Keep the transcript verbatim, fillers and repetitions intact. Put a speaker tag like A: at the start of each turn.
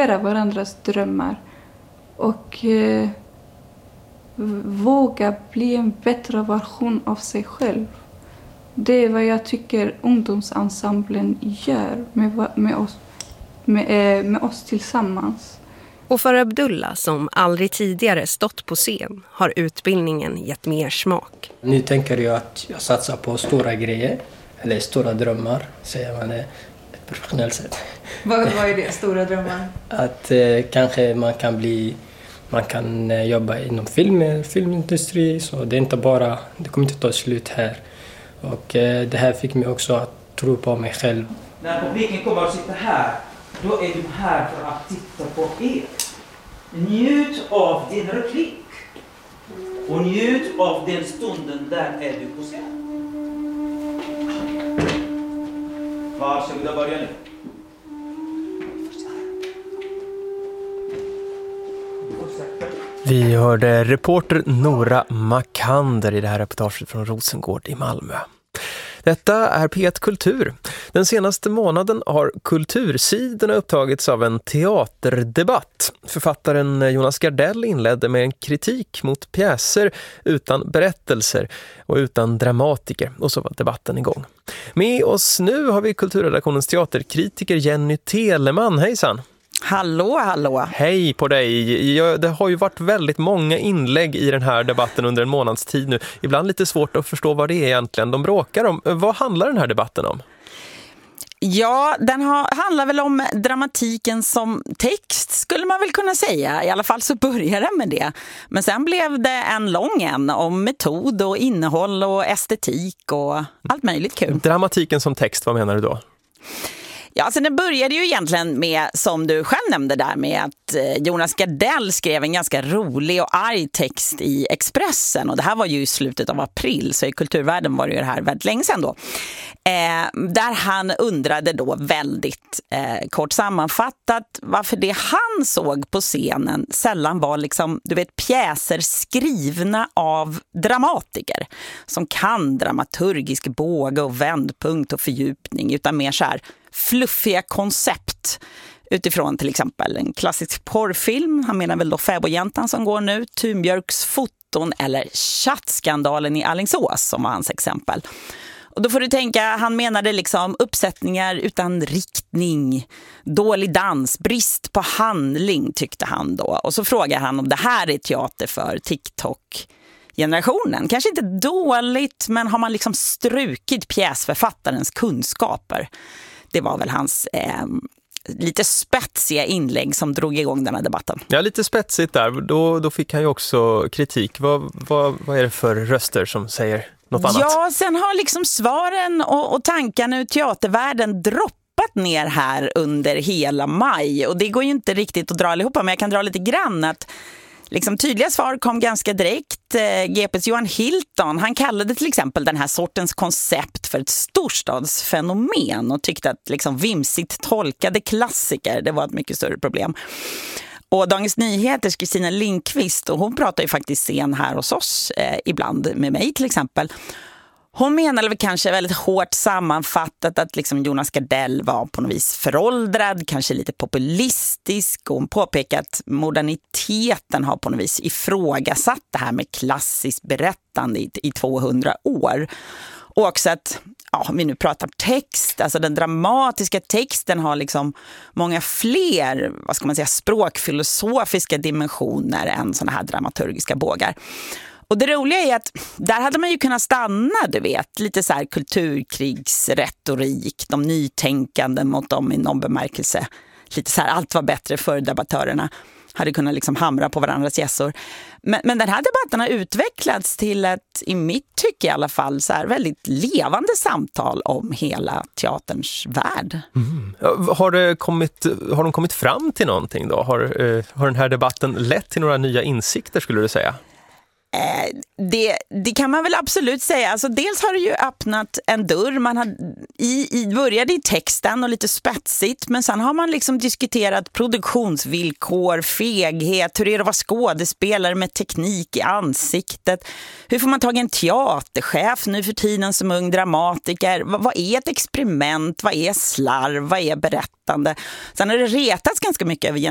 A: respektera varandras drömmar och eh, våga bli en bättre version av sig själv. Det är vad jag tycker ungdomsensemblen gör med, med, oss, med, med oss tillsammans.
B: Och för Abdullah, som aldrig tidigare stått på scen, har utbildningen gett mer smak.
C: Nu tänker jag att jag satsar på stora grejer, eller stora drömmar, säger man det på ett professionellt sätt.
D: Vad, vad är det, stora drömmar?
C: Att eh, kanske man kan bli, man kan eh, jobba inom film, filmindustri, så det är inte bara, det kommer inte ta slut här. Och eh, det här fick mig också att tro på mig själv.
E: När publiken kommer att sitta här, då är du här för att titta på er. Njut av din replik. Och njut av den stunden där är du på scen. Varsågoda, börja nu.
F: Vi hörde reporter Nora Makander i det här reportaget från Rosengård i Malmö. Detta är P ett Kultur. Den senaste månaden har kultursidorna upptagits av en teaterdebatt. Författaren Jonas Gardell inledde med en kritik mot pjäser utan berättelser och utan dramatiker. Och så var debatten igång. Med oss nu har vi kulturredaktionens teaterkritiker Jenny Teleman. Hejsan!
G: Hallå, hallå.
F: Hej på dig. Det har ju varit väldigt många inlägg i den här debatten under en månads tid nu. Ibland lite svårt att förstå vad det är egentligen de bråkar om. Vad handlar den här debatten om?
G: Ja, den har, handlar väl om dramatiken som text skulle man väl kunna säga. I alla fall så började det med det. Men sen blev det en lång en om metod och innehåll och estetik och allt möjligt kul.
F: Dramatiken som text, vad menar du då?
G: Ja, alltså det började ju egentligen med, som du själv nämnde där, med att Jonas Gardell skrev en ganska rolig och arg text i Expressen. Och det här var ju i slutet av april, så i kulturvärlden var det ju det här väldigt länge sedan då. Eh, där han undrade då väldigt eh, kort sammanfattat varför det han såg på scenen sällan var liksom, du vet, pjäser skrivna av dramatiker som kan dramaturgisk båge och vändpunkt och fördjupning, utan mer så här fluffiga koncept utifrån till exempel en klassisk porrfilm. Han menar väl då Fäbodjäntan som går nu, Thunbjörks foton eller chattskandalen i Alingsås som var hans exempel. Och då får du tänka, han menade liksom uppsättningar utan riktning, dålig dans, brist på handling tyckte han då. Och så frågar han om det här är teater för TikTok-generationen. Kanske inte dåligt, men har man liksom strukit pjäsförfattarens kunskaper? Det var väl hans eh, lite spetsiga inlägg som drog igång den här debatten. Ja,
F: lite spetsigt där. Då, då fick han ju också kritik. Vad, vad, vad är det för röster som säger något annat?
G: Ja, sen har liksom svaren och, och tankarna ur teatervärlden droppat ner här under hela maj. Och det går ju inte riktigt att dra allihopa, men jag kan dra lite grann att liksom tydliga svar kom ganska direkt. G P:s Johan Hilton, han kallade till exempel den här sortens koncept för ett storstadsfenomen och tyckte att liksom vimsigt tolkade klassiker, det var ett mycket större problem. Och Dagens Nyheters Kristina Lindqvist, och hon pratar ju faktiskt scen här hos oss eh, ibland med mig till exempel. Hon menade väl kanske väldigt hårt sammanfattat att liksom Jonas Gardell var på något vis föråldrad, kanske lite populistisk. Och hon påpekade att moderniteten har på något vis ifrågasatt det här med klassiskt berättande i, i tvåhundra år. Och också att, ja, om vi nu pratar text, alltså den dramatiska texten har liksom många fler, vad ska man säga, språkfilosofiska dimensioner än såna här dramaturgiska bågar. Och det roliga är att där hade man ju kunnat stanna, du vet, lite så här kulturkrigsretorik, de nytänkande mot dem i någon bemärkelse. Lite så här, allt var bättre för debattörerna. Hade kunnat liksom hamra på varandras gässor. Men, men den här debatten har utvecklats till ett, i mitt tycke i alla fall, så här väldigt levande samtal om hela teaterns värld.
F: Mm. Har, det kommit, har de kommit fram till någonting då? Har, eh, har den här debatten lett till några nya insikter, skulle du säga?
G: Eh, det, det kan man väl absolut säga. Alltså, dels har det ju öppnat en dörr. Man har, i, i, började i texten och lite spetsigt, men sen har man liksom diskuterat produktionsvillkor, feghet, hur är det att vara skådespelare med teknik i ansiktet. Hur får man tag i en teaterchef nu för tiden som ung dramatiker? Vad, vad är ett experiment? Vad är slarv? Vad är berättande? Sen har det retats ganska mycket över